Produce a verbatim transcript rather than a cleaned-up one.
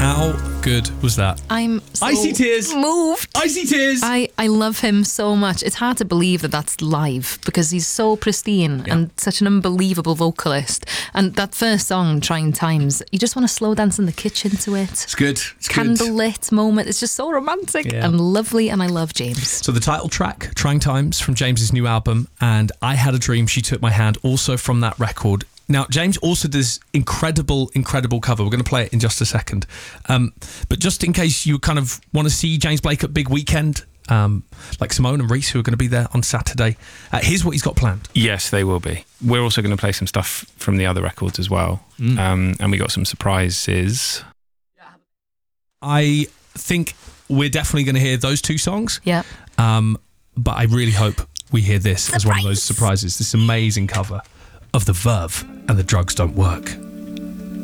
How good was that? I'm so Icy tears. moved. Icy tears. I, I love him so much. It's hard to believe that that's live because he's so pristine Yeah. and such an unbelievable vocalist. And that first song, Trying Times, you just want to slow dance in the kitchen to it. It's good. It's Candle good. lit moment. It's just so romantic Yeah. and lovely, and I love James. So the title track, Trying Times, from James's new album, and I Had a Dream, She Took My Hand, also from that record. Now, James also does this incredible, incredible cover. We're going to play it in just a second. Um, but just in case you kind of want to see James Blake at Big Weekend, um, like Simone and Reese, who are going to be there on Saturday, uh, here's what he's got planned. Yes, they will be. We're also going to play some stuff from the other records as well. Mm. Um, and we got some surprises. I think we're definitely going to hear those two songs. Yeah. Um, but I really hope we hear this Surprise. as one of those surprises. This amazing cover of The Verve and The Drugs Don't Work.